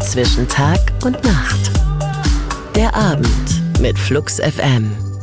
zwischen Tag und Nacht. Der Abend mit Flux FM.